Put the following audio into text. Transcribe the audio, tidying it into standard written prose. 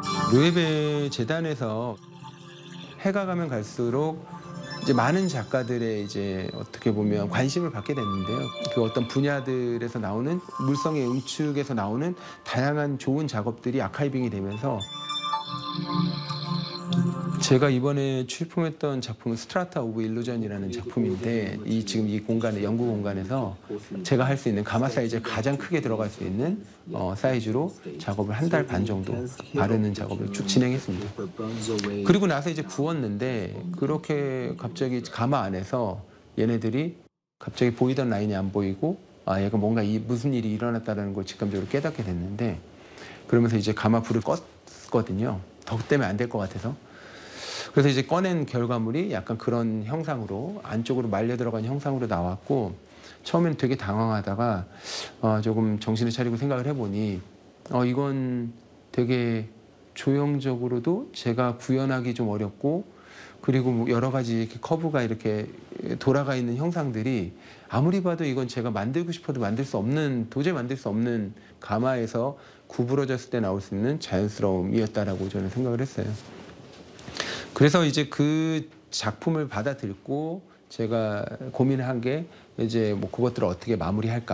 르웨베 재단에서 해가 가면 갈수록 이제 많은 작가들의 이제 어떻게 보면 관심을 받게 됐는데요. 그 어떤 분야들에서 나오는 물성의 응축에서 나오는 다양한 좋은 작업들이 아카이빙이 되면서 제가 이번에 출품했던 작품은 스트라타 오브 일루전이라는 작품인데 지금 이 공간에 연구 공간에서 제가 할 수 있는 가마 사이즈에 가장 크게 들어갈 수 있는 사이즈로 작업을 한 달 반 정도 바르는 작업을 쭉 진행했습니다. 그리고 나서 이제 구웠는데 그렇게 갑자기 가마 안에서 얘네들이 갑자기 보이던 라인이 안 보이고 얘가 뭔가 무슨 일이 일어났다는 걸 직감적으로 깨닫게 됐는데 그러면서 이제 가마 불을 껐거든요. 덕 때문에 안 될 것 같아서. 그래서 이제 꺼낸 결과물이 약간 그런 형상으로 안쪽으로 말려 들어간 형상으로 나왔고 처음에는 되게 당황하다가 조금 정신을 차리고 생각을 해보니 이건 되게 조형적으로도 제가 구현하기 좀 어렵고 그리고 뭐 여러 가지 이렇게 커브가 이렇게 돌아가 있는 형상들이 아무리 봐도 이건 제가 만들고 싶어도 도저히 만들 수 없는 가마에서 구부러졌을 때 나올 수 있는 자연스러움이었다라고 저는 생각을 했어요. 그래서 이제 그 작품을 받아들고 제가 고민을 한 게 이제 뭐 그것들을 어떻게 마무리할까.